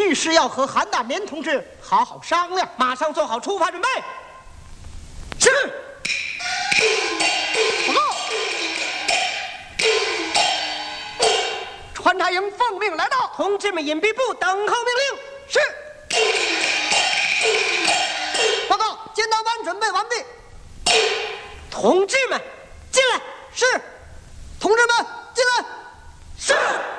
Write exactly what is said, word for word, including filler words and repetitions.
御史要和韩大年同志好好商量， 马上做好出发准备。是。 报告，川察营奉命来到， 同志们隐蔽部等候命令。 是。报告，尖刀班准备完毕。 同志们，进来。 是。同志们，进来。 是。